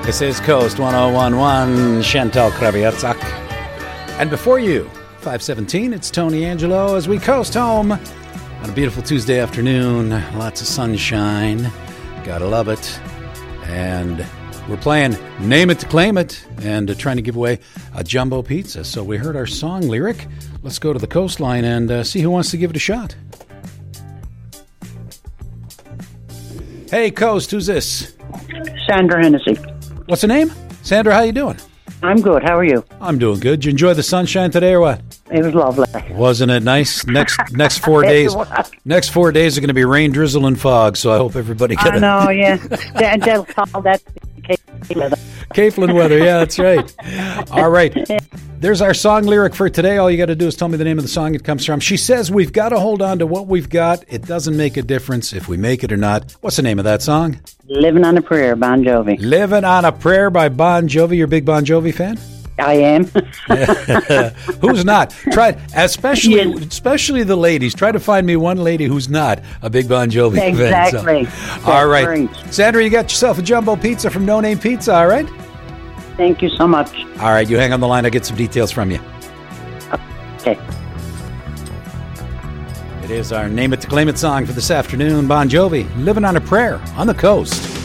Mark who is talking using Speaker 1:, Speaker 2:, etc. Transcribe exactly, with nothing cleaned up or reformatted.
Speaker 1: This is Coast one oh one one, Chantal Kreviatzak. And before you, five seventeen, it's Tony Angelo as we coast home on a beautiful Tuesday afternoon. Lots of sunshine. Gotta love it. And we're playing Name It to Claim It and uh, trying to give away a jumbo pizza. So we heard our song lyric. Let's go to the coastline and uh, see who wants to give it a shot. Hey, Coast, who's this?
Speaker 2: Sandra Hennessy.
Speaker 1: What's the name? Sandra, how you doing?
Speaker 2: I'm good. How are you?
Speaker 1: I'm doing good. Did you enjoy the sunshine today or what?
Speaker 2: It was lovely.
Speaker 1: Wasn't it nice? Next next four days next four days are going to be rain, drizzle, and fog, so I hope everybody can...
Speaker 2: I know, yeah. they, they'll call that weather.
Speaker 1: Capeland weather, yeah, that's right. All right. There's our song lyric for today. All you got to do is tell me the name of the song it comes from. She says we've got to hold on to what we've got. It doesn't make a difference if we make it or not. What's the name of that song?
Speaker 2: Living on a Prayer, Bon Jovi.
Speaker 1: Living on a Prayer by Bon Jovi. You're a big Bon Jovi fan?
Speaker 2: I am.
Speaker 1: Who's not? Try, especially
Speaker 2: Yes.
Speaker 1: especially the ladies. Try to find me one lady who's not a big Bon Jovi
Speaker 2: Exactly.
Speaker 1: fan. So. All right.
Speaker 2: Great.
Speaker 1: Sandra, you got yourself a jumbo pizza from No Name Pizza, all right?
Speaker 2: Thank you so much.
Speaker 1: All right, you hang on the line. I'll get some details from you.
Speaker 2: Okay.
Speaker 1: It is our Name It to Claim It song for this afternoon. Bon Jovi, Living on a Prayer on the Coast.